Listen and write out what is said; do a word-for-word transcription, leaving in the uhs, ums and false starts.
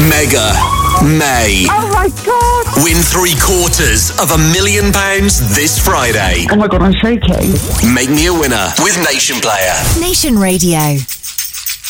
Mega May. Oh my God! Win three quarters of a million pounds this Friday. Oh my God, I'm shaking. Make me a winner with Nation Player. Nation Radio.